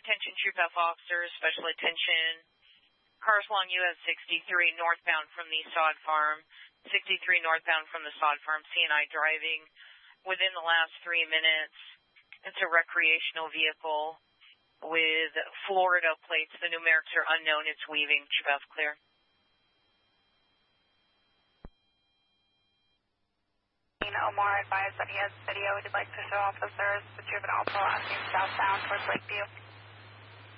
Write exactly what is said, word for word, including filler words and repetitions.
attention Troop F officers, special attention. Cars along U S sixty-three northbound from the sod farm, sixty-three northbound from the sod farm, C and I driving within the last three minutes. It's a recreational vehicle with Florida plates. The numerics are unknown. It's weaving. Troop F clear. Omar advised that he has video he'd like to show officers. The juvenile asking southbound towards Lakeview.